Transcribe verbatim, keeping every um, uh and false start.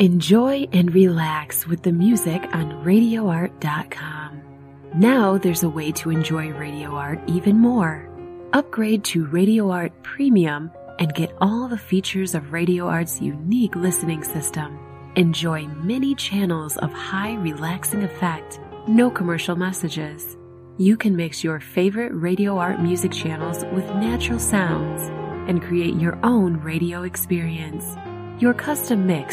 Enjoy and relax with the music on radio art dot com. Now there's a way to enjoy Radio Art even more. Upgrade to Radio Art Premium and get all the features of Radio Art's unique listening system. Enjoy many channels of high relaxing effect, no commercial messages. You can mix your favorite Radio Art music channels with natural sounds and create your own radio experience. Your custom mix